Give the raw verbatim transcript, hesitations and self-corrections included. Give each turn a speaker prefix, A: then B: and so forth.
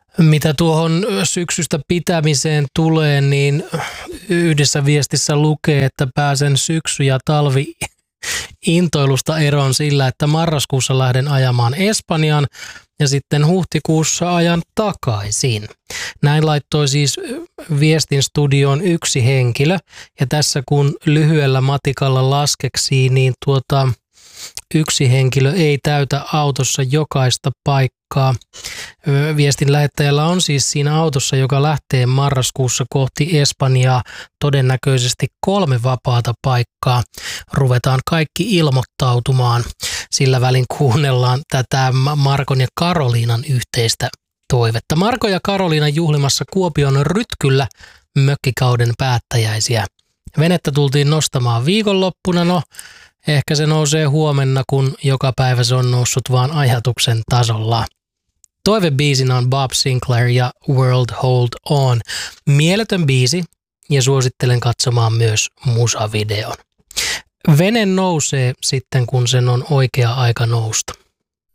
A: Mitä tuohon syksystä pitämiseen tulee, niin yhdessä viestissä lukee, että pääsen syksy- ja talvi-intoilusta eroon sillä, että marraskuussa lähden ajamaan Espanjaan ja sitten huhtikuussa ajan takaisin. Näin laittoi siis viestin studioon yksi henkilö, ja tässä kun lyhyellä matikalla laskeksi, niin tuota, yksi henkilö ei täytä autossa jokaista paikkaa. Viestin lähettäjällä on siis siinä autossa, joka lähtee marraskuussa kohti Espanjaa, todennäköisesti kolme vapaata paikkaa. Ruvetaan kaikki ilmoittautumaan. Sillä välin kuunnellaan tätä Markon ja Karoliinan yhteistä toivetta. Marko ja Karoliina juhlimassa Kuopion Rytkyllä mökkikauden päättäjäisiä. Venettä tultiin nostamaan viikonloppuna, no ehkä se nousee huomenna, kun joka päivä se on noussut vaan ajatuksen tasolla. Toivebiisinä on Bob Sinclair ja World Hold On. Mieletön biisi ja suosittelen katsomaan myös musavideon. Vene nousee sitten, kun sen on oikea aika nousta.